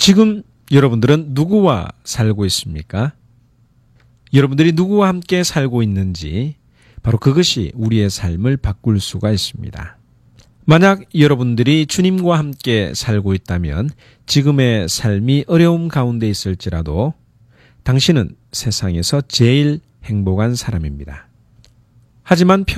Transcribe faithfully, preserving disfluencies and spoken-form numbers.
지금 여러분들은 누구와 살고 있습니까? 여러분들이 누구와 함께 살고 있는지 바로 그것이 우리의 삶을 바꿀 수가 있습니다. 만약 여러분들이 주님과 함께 살고 있다면 지금의 삶이 어려움 가운데 있을지라도 당신은 세상에서 제일 행복한 사람입니다. 하지만